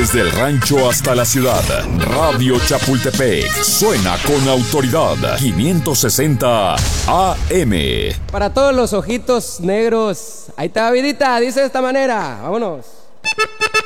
Desde el rancho hasta la ciudad, Radio Chapultepec suena con autoridad. 560 AM. Para todos los ojitos negros, ahí está, vidita, dice de esta manera. Vámonos.